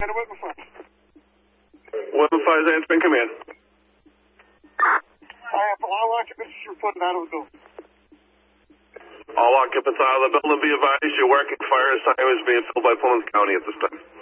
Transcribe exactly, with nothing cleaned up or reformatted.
a Whitman five. Whitman five is answering, come in. I have all occupants reported out of the building. All occupants out of the building, be advised your working fire assignment is being filled by Plymouth County at this time.